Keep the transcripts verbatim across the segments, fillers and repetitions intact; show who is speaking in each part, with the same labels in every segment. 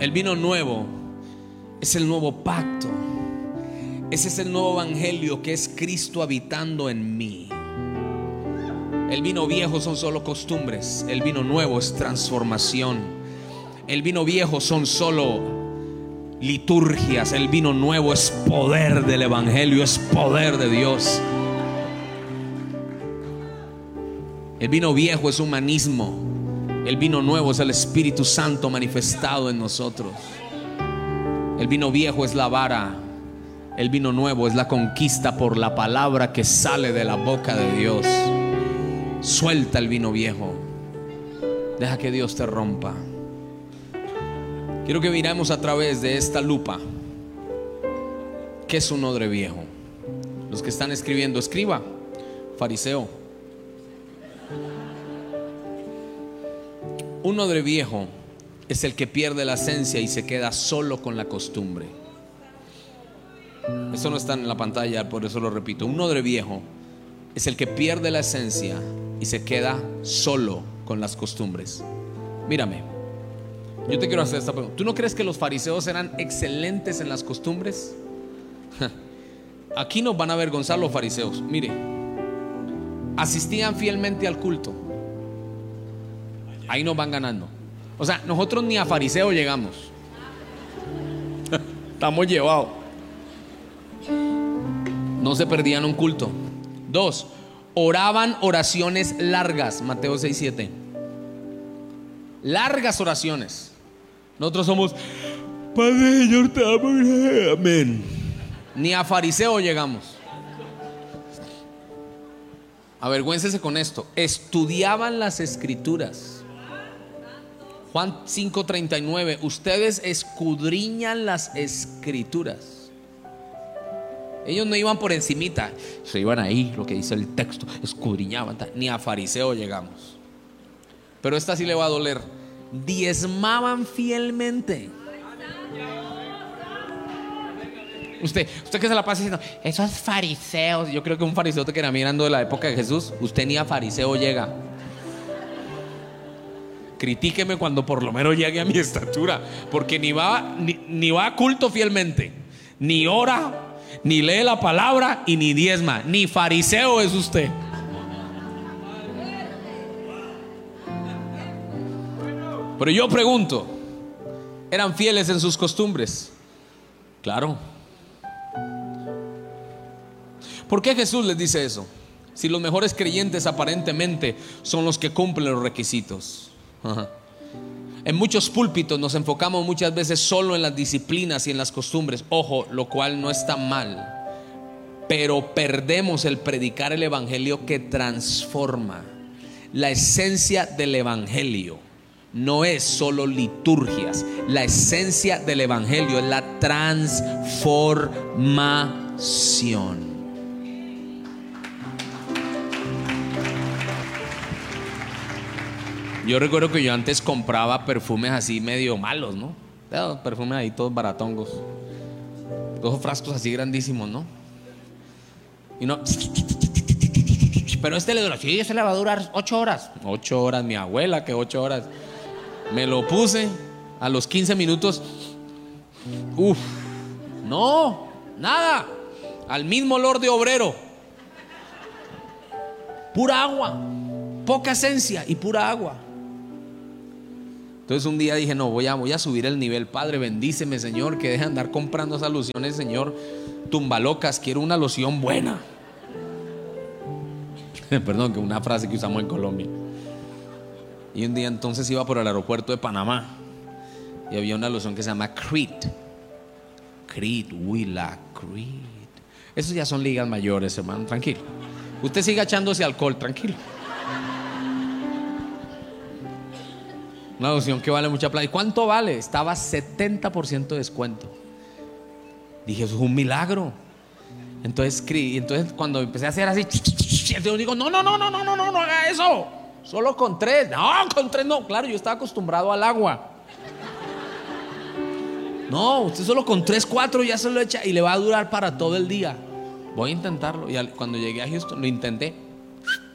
Speaker 1: El vino nuevo es el nuevo pacto. Ese es el nuevo evangelio que es Cristo habitando en mí. El vino viejo son solo costumbres. El vino nuevo es transformación. El vino viejo son solo liturgias. El vino nuevo es poder del evangelio, es poder de Dios. El vino viejo es humanismo. El vino nuevo es el Espíritu Santo manifestado en nosotros. El vino viejo es la vara. El vino nuevo es la conquista por la palabra que sale de la boca de Dios. Suelta el vino viejo. Deja que Dios te rompa. Quiero que miremos a través de esta lupa ¿qué es un odre viejo? Los que están escribiendo, escriba. Fariseo. Un odre viejo es el que pierde la esencia y se queda solo con la costumbre. Eso no está en la pantalla, por eso lo repito. Un odre viejo es el que pierde la esencia y se queda solo con las costumbres. Mírame, yo te quiero hacer esta pregunta. ¿Tú no crees que los fariseos eran excelentes en las costumbres? Aquí nos van a avergonzar los fariseos. Mire, asistían fielmente al culto. Ahí nos van ganando. O sea, nosotros ni a fariseo llegamos. Estamos llevados. No se perdían un culto. Dos, oraban oraciones largas. Mateo seis siete. Largas oraciones. Nosotros somos: Padre, Señor, te amo. Amén. Ni a fariseo llegamos. Avergüéncese con esto. Estudiaban las escrituras. Juan cinco treinta y nueve. Ustedes escudriñan las escrituras. Ellos no iban por encimita, se iban ahí, lo que dice el texto, escudriñaban. Ni a fariseo llegamos. Pero esta sí le va a doler. Diezmaban fielmente. Usted, usted que se la pasa diciendo esos fariseos. Yo creo que un fariseo te queda mirando de la época de Jesús. Usted ni a fariseo llega. Critíqueme cuando por lo menos llegue a mi estatura. Porque ni va, ni, ni va a culto fielmente, ni ora, ni lee la palabra y ni diezma. Ni fariseo es usted. Pero yo pregunto, ¿eran fieles en sus costumbres? Claro. ¿Por qué Jesús les dice eso? Si los mejores creyentes aparentemente son los que cumplen los requisitos. Ajá. En muchos púlpitos nos enfocamos muchas veces solo en las disciplinas y en las costumbres. Ojo, lo cual no está mal, pero perdemos el predicar el evangelio que transforma. La esencia del evangelio no es solo liturgias. La esencia del evangelio es la transformación. Yo recuerdo que yo antes compraba perfumes así medio malos, ¿no? Perfumes ahí todos baratongos, dos frascos así grandísimos, ¿no? Y no, pero este le dura, sí, este le va a durar ocho horas. Ocho horas, mi abuela, que ocho horas. Me lo puse a los quince minutos. Uf, no, nada. Al mismo olor de obrero. Pura agua, poca esencia y pura agua. Entonces un día dije, no, voy a, voy a subir el nivel. Padre, bendíceme, Señor, que deje de andar comprando esas lociones, Señor, tumbalocas. Quiero una loción buena. Perdón, que una frase que usamos en Colombia. Y un día entonces iba por el aeropuerto de Panamá y había una loción que se llama Creed. Creed, uy, la Creed. Esos ya son ligas mayores, hermano, tranquilo. Usted siga echándose alcohol, tranquilo. Una loción que vale mucha plata. ¿Y cuánto vale? Estaba setenta por ciento de descuento. Dije, eso es un milagro. Entonces, entonces cuando empecé a hacer así, yo digo, no, no, no, no, no, no, no, no haga eso. Solo con tres. No, con tres no. Claro, yo estaba acostumbrado al agua. No, usted solo con tres, cuatro ya se lo echa y le va a durar para todo el día. Voy a intentarlo. Y cuando llegué a Houston lo intenté.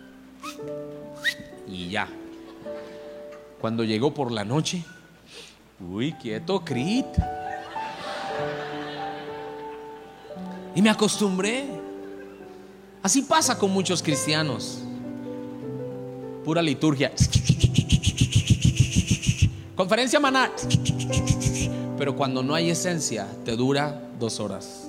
Speaker 1: Y ya. Cuando llegó por la noche, Uy, quieto, Crit. Y me acostumbré. Así pasa con muchos cristianos. Pura liturgia. Conferencia maná. Pero cuando no hay esencia, te dura dos horas.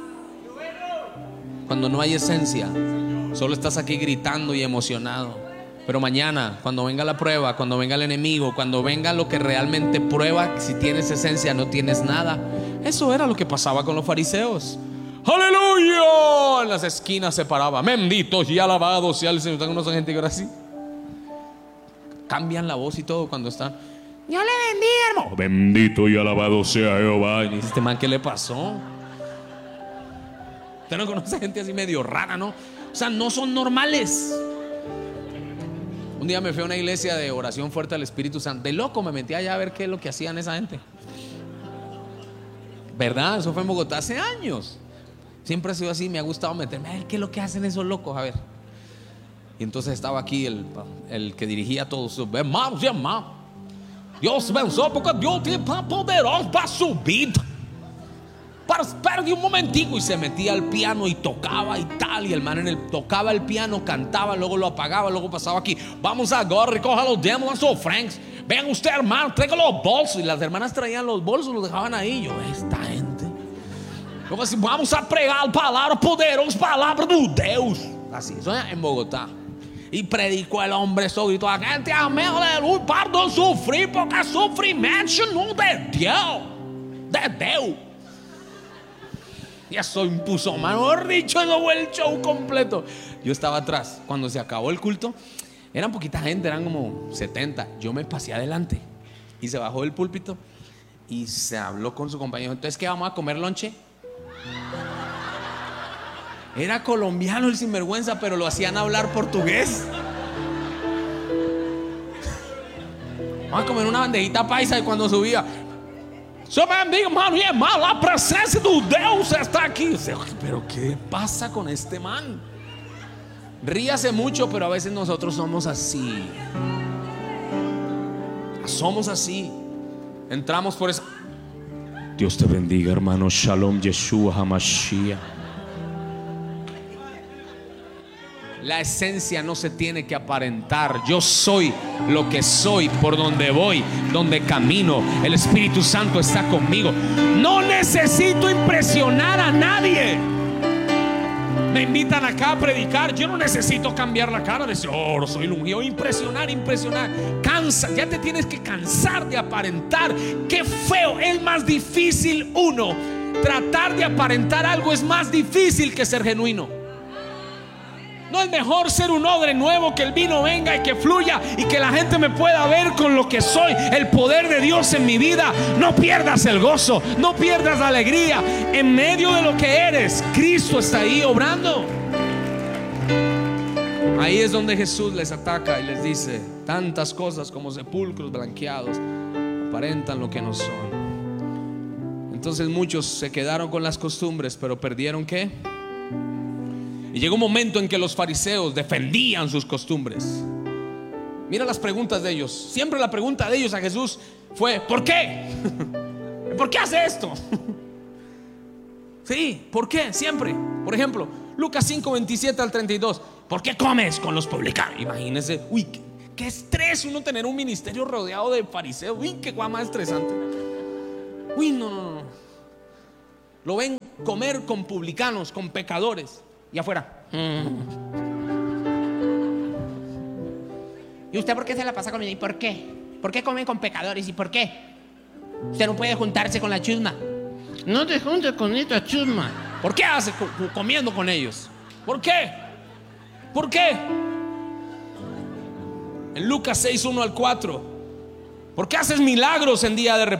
Speaker 1: Cuando no hay esencia, solo estás aquí gritando y emocionado. Pero mañana, cuando venga la prueba, cuando venga el enemigo, cuando venga lo que realmente prueba, si tienes esencia, no tienes nada. Eso era lo que pasaba con los fariseos. ¡Aleluya! En las esquinas se paraba: benditos y alabados sea el Señor. ¿Están unos gente que ahora sí? Cambian la voz y todo cuando están: Dios le bendiga, hermano. Bendito y alabado sea Jehová. Y dice: este man, ¿qué le pasó? Usted no conoce gente así medio rara, ¿no? O sea, no son normales. Un día me fui a una iglesia de oración fuerte al Espíritu Santo. De loco me metí allá a ver qué es lo que hacían esa gente. ¿Verdad? Eso fue en Bogotá hace años. Siempre ha sido así, me ha gustado meterme a ver qué es lo que hacen esos locos, a ver. Y entonces estaba aquí el, el que dirigía a todos. Hermanos y hermanos, Dios bendiga, porque Dios tiene poderoso para subir. Para, espera un momentico. Y se metía al piano y tocaba y tal. Y el man en el, tocaba el piano, cantaba, luego lo apagaba, luego pasaba aquí: vamos agora, recoja los demos, las ofrendas. Vean usted, hermano, traiga los bolsos. Y las hermanas traían los bolsos, los dejaban ahí. Yo, esta gente. Yo así: vamos a pregar palabra poderosa, palabra de Dios. Así, eso en Bogotá. Y predicó el hombre, eso gritó: a gente, amén, aleluya, para no sufrir, porque sufrimiento no de Dios, de Dios. Y eso impuso, mejor dicho, eso fue el show completo. Yo estaba atrás. Cuando se acabó el culto, eran poquita gente, eran como setenta. Yo me pasé adelante y se bajó del púlpito y se habló con su compañero. Entonces, ¿qué vamos a comer lonche? Era colombiano el sinvergüenza, pero lo hacían hablar portugués. Vamos a comer una bandejita paisa. Y cuando subía: Senhor bendiga, hermano y hermano, la presencia de Dios está aquí. Pero ¿qué pasa con este man? Ríase mucho, pero a veces nosotros somos así. Somos así. Entramos por eso. Dios te bendiga, hermano. Shalom, Yeshua HaMashiach. La esencia no se tiene que aparentar. Yo soy lo que soy por donde voy, donde camino. El Espíritu Santo está conmigo. No necesito impresionar a nadie. Me invitan acá a predicar. Yo no necesito cambiar la cara, decir: oh, soy el ungido. Impresionar, impresionar. Cansa, ya te tienes que cansar de aparentar. Qué feo, es más difícil uno. Tratar de aparentar algo es más difícil que ser genuino. ¿No es mejor ser un odre nuevo, que el vino venga y que fluya y que la gente me pueda ver con lo que soy, el poder de Dios en mi vida? No pierdas el gozo, no pierdas la alegría. En medio de lo que eres, Cristo está ahí obrando. Ahí es donde Jesús les ataca y les dice: tantas cosas como sepulcros blanqueados aparentan lo que no son. Entonces muchos se quedaron con las costumbres, pero perdieron ¿qué? Y llegó un momento en que los fariseos defendían sus costumbres. Mira las preguntas de ellos. Siempre la pregunta de ellos a Jesús fue: ¿por qué? ¿Por qué hace esto? Sí, ¿por qué? Siempre. Por ejemplo, Lucas cinco, veintisiete al treinta y dos. ¿Por qué comes con los publicanos? Imagínense, uy, qué, qué estrés uno tener un ministerio rodeado de fariseos. Uy, qué cosa más estresante. Uy, no, no, no. Lo ven comer con publicanos, con pecadores. Y afuera. Mm. ¿Y usted por qué se la pasa con ella? ¿Y por qué? ¿Por qué come con pecadores? ¿Y por qué? Usted no puede juntarse con la chusma. No te juntes con esta chusma. ¿Por qué hace comiendo con ellos? ¿Por qué? ¿Por qué? En Lucas seis, uno al cuatro. ¿Por qué haces milagros en día de reposo?